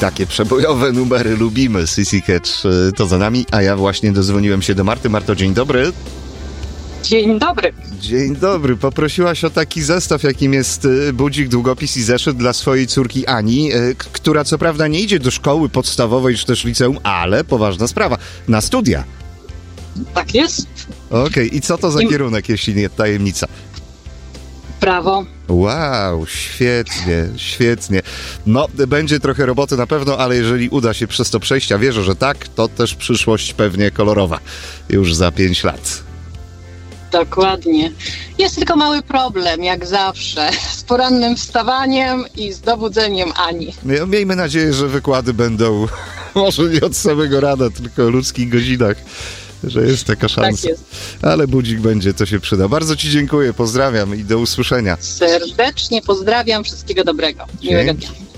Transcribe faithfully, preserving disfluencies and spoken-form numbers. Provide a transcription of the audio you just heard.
Takie przebojowe numery lubimy. Sissy Catch to za nami, a ja właśnie dozwoniłem się do Marty. Marto, dzień dobry. Dzień dobry. Dzień dobry. Poprosiłaś o taki zestaw, jakim jest budzik, długopis i zeszyt dla swojej córki Ani, k- która co prawda nie idzie do szkoły podstawowej czy też liceum, ale poważna sprawa, na studia. Tak jest. Okej, okay. I co to za I... kierunek, jeśli nie tajemnica? Prawo. Wow, świetnie, świetnie. No, będzie trochę roboty na pewno, ale jeżeli uda się przez to przejść, a wierzę, że tak, to też przyszłość pewnie kolorowa już za pięć lat. Dokładnie. Jest tylko mały problem, jak zawsze, z porannym wstawaniem i z dobudzeniem Ani. Miejmy nadzieję, że wykłady będą może nie od samego rana, tylko o ludzkich godzinach, że jest taka szansa. Tak jest. Ale budzik będzie, to się przyda. Bardzo Ci dziękuję, pozdrawiam i do usłyszenia. Serdecznie pozdrawiam, wszystkiego dobrego. Miłego dnia.